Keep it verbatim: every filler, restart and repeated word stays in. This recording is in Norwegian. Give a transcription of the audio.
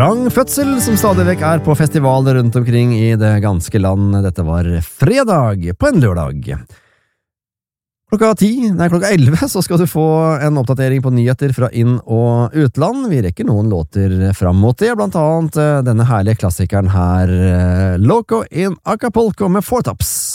Trang fødsel, som stadig vekk er på festivaler rundt omkring i det ganske land. Dette var fredag på en lørdag. Klokka ti, nei klokka elleve, så skal du få en oppdatering på nyheter fra inn- og utland. Vi rekker noen låter fram mot det, blant annet denne herlige klassikeren her, Loco in Acapulco med Four Tops.